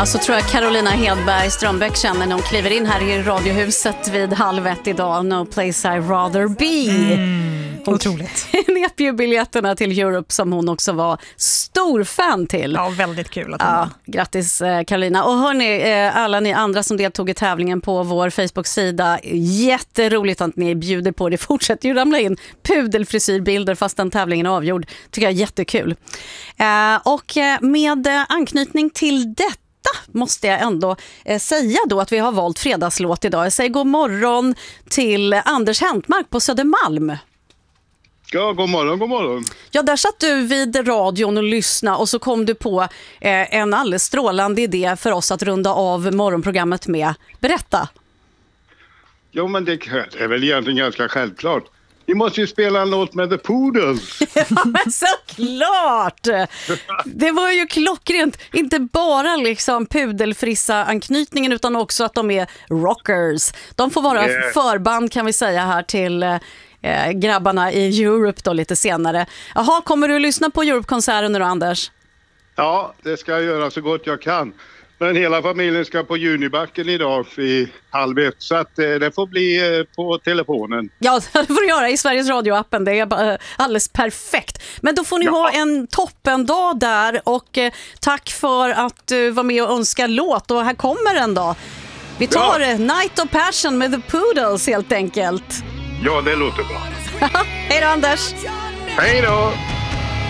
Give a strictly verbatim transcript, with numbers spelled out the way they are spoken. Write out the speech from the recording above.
Alltså tror jag Carolina Hedberg Strömbäck känner när hon kliver in här i radiohuset vid halv ett idag. No place I rather be. Mm, otroligt. Hon knep ju biljetterna till Europe som hon också var stor fan till. Ja, väldigt kul att hon ja, var. Grattis Carolina. Och hörni, alla ni andra som deltog i tävlingen på vår Facebook-sida, jätteroligt att ni bjuder på det. Fortsätter ju ramla in pudelfrisyrbilder fast den tävlingen är avgjord. Tycker jag är jättekul. Och med anknytning till detta måste jag ändå eh, säga då att vi har valt fredagslåt idag. Jag säger god morgon till Anders Häntmark på Södermalm. Ja, god morgon, god morgon. Ja, där satt du vid radion och lyssnade och så kom du på eh, en alldeles strålande idé för oss att runda av morgonprogrammet med. Berätta. Jo, men det är väl egentligen ganska självklart. Vi måste ju spela en låt med The Poodles. Ja, men såklart! Det var ju klockrent. Inte bara liksom pudelfrissa anknytningen utan också att de är rockers. De får vara yeah. förband kan vi säga här till eh, grabbarna i Europe då lite senare. Jaha, kommer du lyssna på Europe-konserten nu då, Anders? Ja, det ska jag göra så gott jag kan. Men hela familjen ska på Junibacken idag i halv ett, så att eh, det får bli eh, på telefonen. Ja, det får du göra i Sveriges Radio-appen. Det är eh, alldeles perfekt. Men då får ni ja. ha en toppendag där och eh, tack för att du var med och önskar låt. Och här kommer den då. Vi tar ja. Night of Passion med The Poodles helt enkelt. Ja, det låter bra. Hej då, Anders. Hej då.